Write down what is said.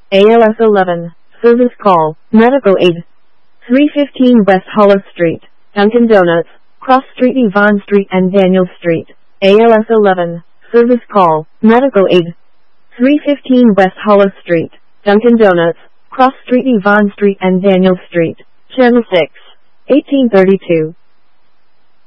ALS 11. Service call. Medical aid. 315 West Hollow Street, Dunkin' Donuts, Cross Street, Yvonne Street and Daniel Street. ALS 11. Service call. Medical aid. 315 West Hollow Street, Dunkin' Donuts, Cross Street, Yvonne Street and Daniel Street. Channel 6. 1832.